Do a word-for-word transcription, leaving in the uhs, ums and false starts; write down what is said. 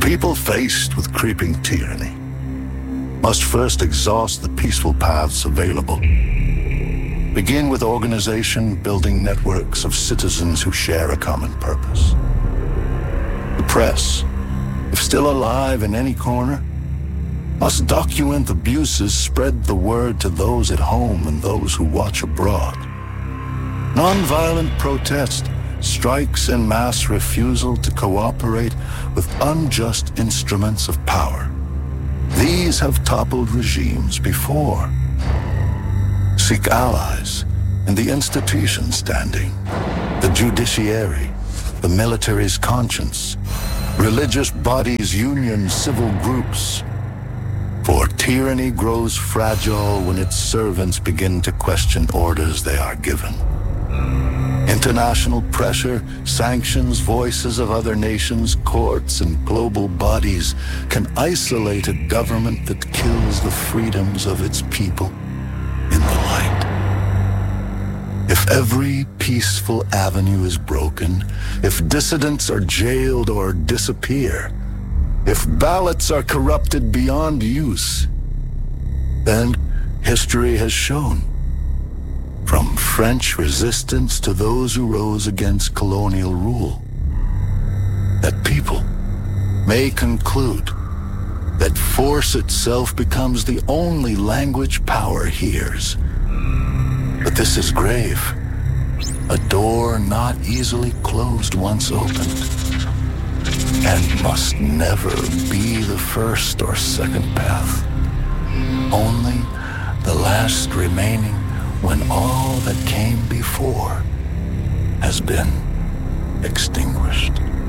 people faced with creeping tyranny must first exhaust the peaceful paths available. Begin with organization, building networks of citizens who share a common purpose. The press, if still alive in any corner, must document abuses, spread the word to those at home and those who watch abroad. Nonviolent protest, strikes and mass refusal to cooperate with unjust instruments of power. These have toppled regimes before. Seek allies in the institutions standing, the judiciary, the military's conscience, religious bodies, unions, civil groups. For tyranny grows fragile when its servants begin to question orders they are given. International pressure, sanctions, voices of other nations, courts, and global bodies can isolate a government that kills the freedoms of its people in the light. If every peaceful avenue is broken, if dissidents are jailed or disappear, if ballots are corrupted beyond use, then history has shown, from French resistance to those who rose against colonial rule, that people may conclude that force itself becomes the only language power hears. But this is grave, a door not easily closed once opened, and must never be the first or second path, only the last remaining when all that came before has been extinguished.